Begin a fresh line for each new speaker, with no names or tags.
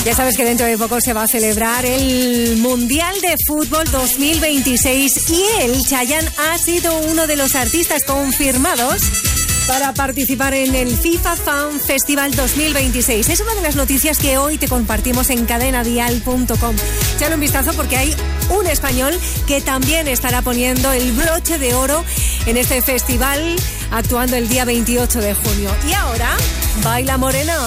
Ya sabes que dentro de poco se va a celebrar el Mundial de Fútbol 2026 y Chayanne ha sido uno de los artistas confirmados para participar en el FIFA Fan Festival 2026. Es una de las noticias que hoy te compartimos en cadenadial.com. Echale un vistazo porque hay un español que también estará poniendo el broche de oro en este festival, actuando el día 28 de junio. Y ahora, baila morena.